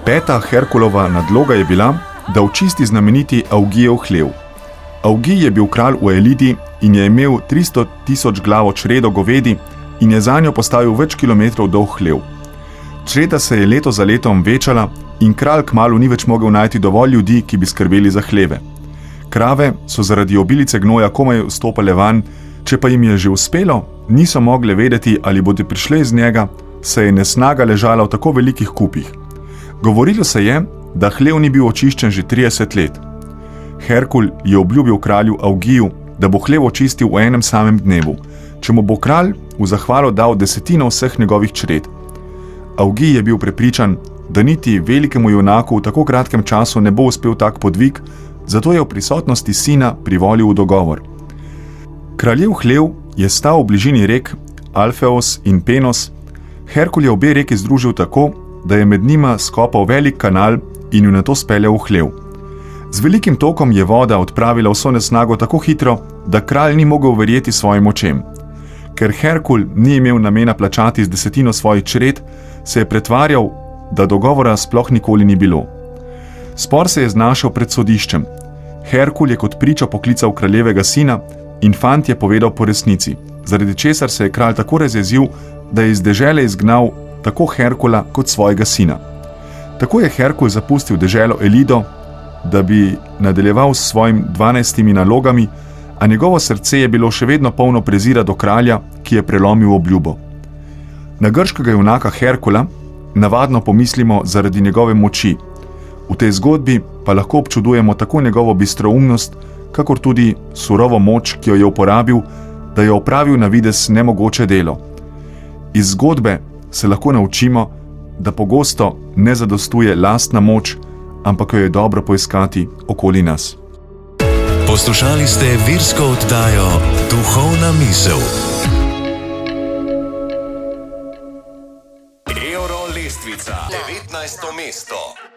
Peta Herkulova nadloga je bila, da očisti znameniti Augijev hlev. Augij je bil kralj v Elidi in je imel 300 000 glavo čredo govedi in je zanjo postavil več kilometrov dolg hlev. Čreda se je leto za letom večala in kralj kmalu ni več mogel najti dovolj ljudi, ki bi skrbeli za hleve. Krave so zaradi obilice gnoja komaj vstopale van, če pa jim je že uspelo, niso mogle vedeti, ali bodo prišle iz njega, saj je nesnaga ležala v tako velikih kupih. Govorilo se je, da hlev ni bil očiščen že 30 let. Herkul je obljubil kralju Augiju, da bo hlev očistil v enem samem dnevu, če mu bo kralj v zahvalo dal 10% vseh njegovih čred. Augij je bil prepričan, da niti velikemu junaku v tako kratkem času ne bo uspel tak podvig, zato je v prisotnosti sina privolil v dogovor. Kraljev hlev je stal v bližini rek Alfeos in Penos. Herkul je obe reki združil tako, da je med njima skopal velik kanal in jo nato speljal v hlev. Z velikim tokom je voda odpravila vso nesnago tako hitro, da kralj ni mogel verjeti svojim očem. Ker Herkul ni imel namena plačati z 10% svojih čred, se je pretvarjal, da dogovora sploh nikoli ni bilo. Spor se je znašel pred sodiščem. Herkul je kot pričo poklical kraljevega sina in fant je povedal po resnici, zaradi česar se je kralj tako razjezil, da je iz dežele izgnal tako Herkula kot svojega sina. Tako je Herkul zapustil deželo Elido, da bi nadaljeval s svojim 12 nalogami, a njegovo srce je bilo še vedno polno prezira do kralja, ki je prelomil obljubo. Na grškega junaka Herkula navadno pomislimo zaradi njegove moči. V tej zgodbi pa lahko občudujemo tako njegovo bistroumnost, kakor tudi surovo moč, ki jo je uporabil, da je opravil na videz nemogoče delo. Iz zgodbe se lahko naučimo, da pogosto ne zadostuje lastna moč, ampak jo je dobro poiskati okoli nas. Poslušali ste virsko oddajo Duhovna misel. Euro lestvica, 19. mesto.